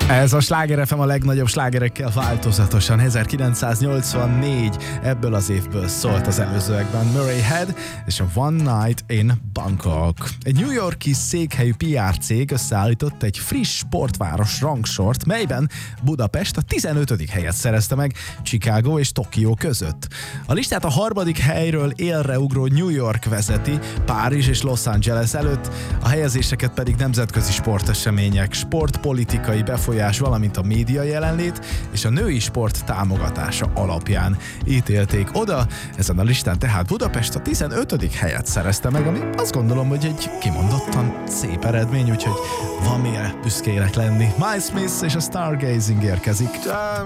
Ez a Sláger FM a legnagyobb slágerekkel változatosan. 1984, ebből az évből szólt az előzőekben Murray Head és a One Night in Bangkok. Egy New York-i székhelyű PR cég összeállított egy friss sportváros rangsort, melyben Budapest a 15. helyet szerezte meg Chicago és Tokió között. A listát a harmadik helyről élreugró New York vezeti, Párizs és Los Angeles előtt, a helyezéseket pedig nemzetközi sportesemények, sportpolitikai befolyás, valamint a média jelenlét és a női sport támogatása alapján ítélték oda. Ezen a listán tehát Budapest a 15. helyet szerezte meg, ami azt gondolom, hogy egy kimondottan szép eredmény, úgyhogy van mire büszkének lenni. Miles Smith és a Stargazing érkezik.